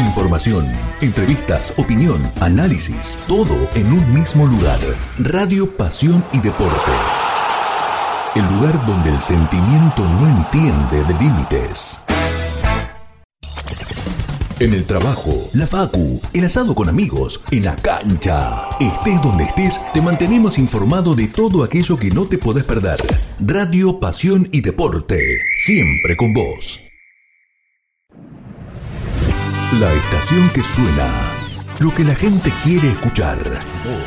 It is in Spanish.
Información, entrevistas, opinión, análisis, todo en un mismo lugar. Radio Pasión y Deporte. El lugar donde el sentimiento no entiende de límites. En el trabajo, la facu, el asado con amigos, en la cancha. Estés donde estés, te mantenemos informado de todo aquello que no te podés perder. Radio Pasión y Deporte, siempre con vos. La estación que suena, lo que la gente quiere escuchar.